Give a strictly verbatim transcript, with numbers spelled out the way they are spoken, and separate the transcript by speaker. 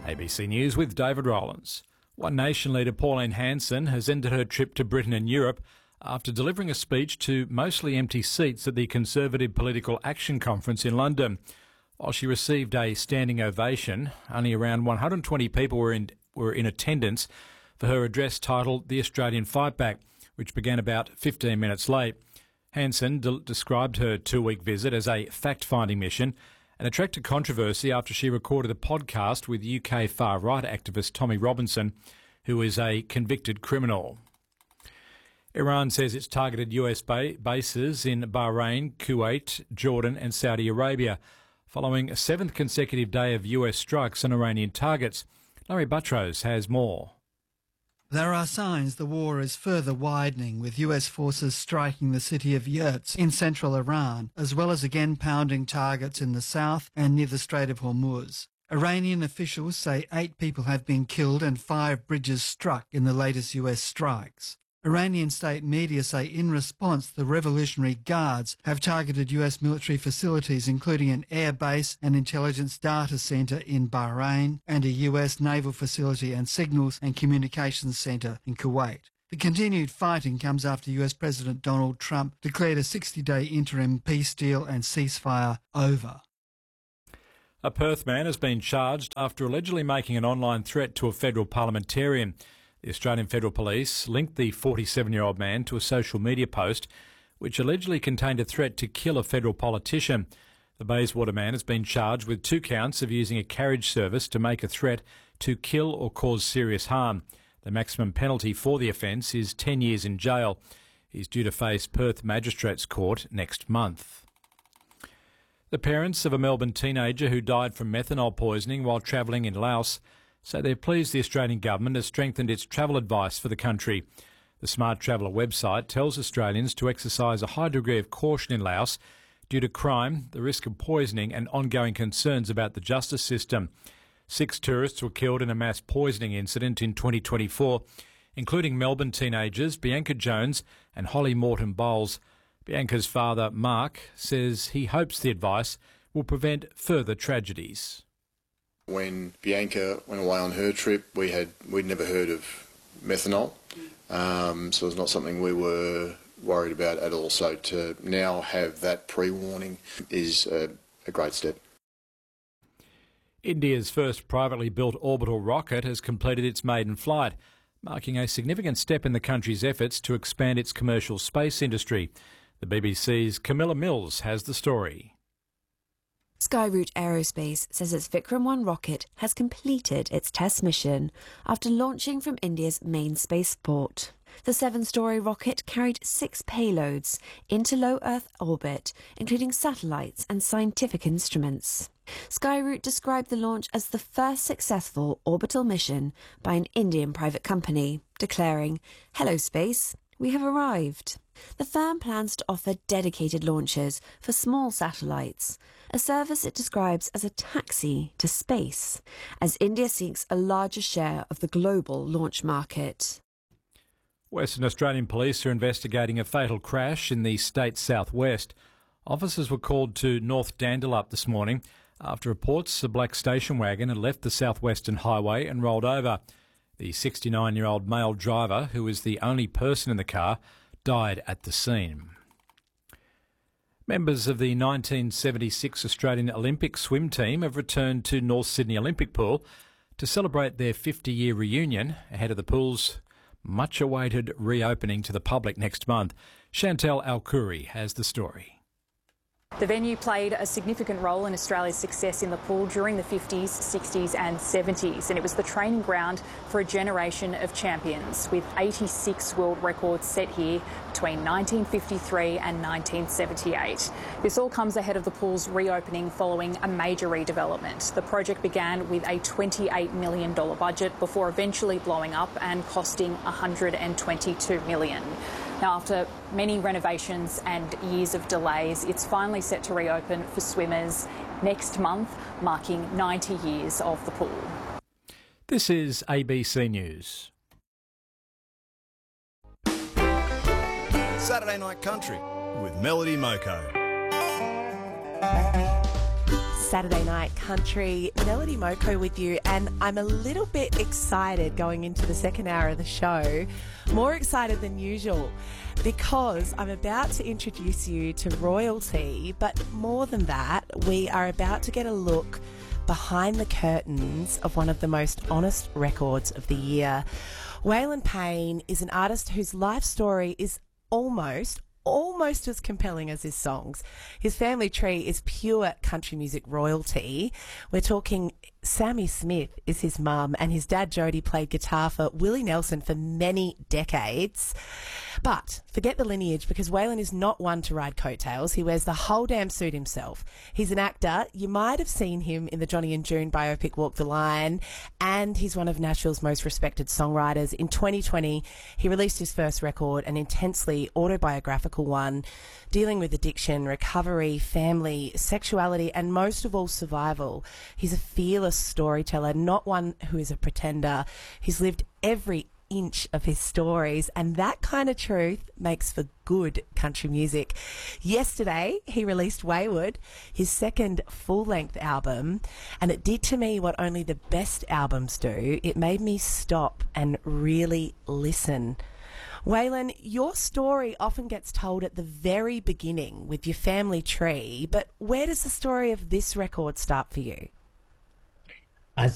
Speaker 1: A B C News with David Rowlands. One Nation leader Pauline Hanson has ended her trip to Britain and Europe after delivering a speech to mostly empty seats at the Conservative Political Action Conference in London. While she received a standing ovation, only around one hundred twenty people were in, were in attendance for her address titled The Australian Fight Back, which began about fifteen minutes late. Hanson de- described her two-week visit as a fact-finding mission and attracted controversy after she recorded a podcast with U K far-right activist Tommy Robinson, who is a convicted criminal. Iran says it's targeted U S ba- bases in Bahrain, Kuwait, Jordan and Saudi Arabia, following a seventh consecutive day of U S strikes on Iranian targets. Larry Buttrose has more.
Speaker 2: There are signs the war is further widening, with U S forces striking the city of Yurts in central Iran, as well as again pounding targets in the south and near the Strait of Hormuz. Iranian officials say eight people have been killed and five bridges struck in the latest U S strikes. Iranian state media say in response the Revolutionary Guards have targeted U S military facilities, including an air base and intelligence data centre in Bahrain and a U S naval facility and signals and communications centre in Kuwait. The continued fighting comes after U S President Donald Trump declared a sixty-day interim peace deal and ceasefire over.
Speaker 1: A Perth man has been charged after allegedly making an online threat to a federal parliamentarian. The Australian Federal Police linked the forty-seven-year-old man to a social media post which allegedly contained a threat to kill a federal politician. The Bayswater man has been charged with two counts of using a carriage service to make a threat to kill or cause serious harm. The maximum penalty for the offence is ten years in jail. He's due to face Perth Magistrates Court next month. The parents of a Melbourne teenager who died from methanol poisoning while travelling in Laos say they're pleased the Australian government has strengthened its travel advice for the country. The Smart Traveller website tells Australians to exercise a high degree of caution in Laos due to crime, the risk of poisoning and ongoing concerns about the justice system. Six tourists were killed in a mass poisoning incident in twenty twenty-four, including Melbourne teenagers Bianca Jones and Holly Morton Bowles. Bianca's father, Mark, says he hopes the advice will prevent further tragedies.
Speaker 3: When Bianca went away on her trip, we had we'd never heard of methanol, um, so it's not something we were worried about at all. So to now have that pre-warning is a, a great step.
Speaker 1: India's first privately built orbital rocket has completed its maiden flight, marking a significant step in the country's efforts to expand its commercial space industry. The B B C's Camilla Mills has the story.
Speaker 4: Skyroot Aerospace says its Vikram one rocket has completed its test mission after launching from India's main spaceport. The seven-storey rocket carried six payloads into low Earth orbit, including satellites and scientific instruments. Skyroot described the launch as the first successful orbital mission by an Indian private company, declaring, "Hello space, we have arrived." The firm plans to offer dedicated launches for small satellites, a service it describes as a taxi to space, as India seeks a larger share of the global launch market.
Speaker 1: Western Australian police are investigating a fatal crash in the state's southwest. Officers were called to North Dandalup this morning after reports a black station wagon had left the southwestern highway and rolled over. The sixty-nine-year-old male driver, who was the only person in the car, died at the scene. Members of the nineteen seventy-six Australian Olympic swim team have returned to North Sydney Olympic Pool to celebrate their fifty-year reunion ahead of the pool's much-awaited reopening to the public next month. Chantal Alkuri has the story.
Speaker 5: The venue played a significant role in Australia's success in the pool during the fifties, sixties and seventies, and it was the training ground for a generation of champions, with eighty-six world records set here between nineteen fifty-three and nineteen seventy-eight. This all comes ahead of the pool's reopening following a major redevelopment. The project began with a twenty-eight million dollars budget before eventually blowing up and costing one hundred twenty-two million dollars. Now, after many renovations and years of delays, it's finally set to reopen for swimmers next month, marking ninety years of the pool.
Speaker 1: This is A B C News.
Speaker 6: Saturday Night Country with Melody Moko. Saturday Night Country. Melody Moko with you, and I'm a little bit excited going into the second hour of the show. More excited than usual because I'm about to introduce you to royalty, but more than that, we are about to get a look behind the curtains of one of the most honest records of the year. Waylon Payne is an artist whose life story is almost almost as compelling as his songs. His family tree is pure country music royalty. We're talking Sammy Smith is his mum, and his dad Jody played guitar for Willie Nelson for many decades. But forget the lineage, because Waylon is not one to ride coattails. He wears the whole damn suit himself. He's an actor. You might have seen him in the Johnny and June biopic Walk the Line, and he's one of Nashville's most respected songwriters. In twenty twenty, he released his first record, an intensely autobiographical one, dealing with addiction, recovery, family, sexuality, and most of all, survival. He's a fearless storyteller, not one who is a pretender. He's lived every inch of his stories, and that kind of truth makes for good country music. Yesterday, he released Wayward, his second full-length album, and it did to me what only the best albums do. It made me stop and really listen. Waylon, your story often gets told at the very beginning with your family tree, but where does the story of this record start for you?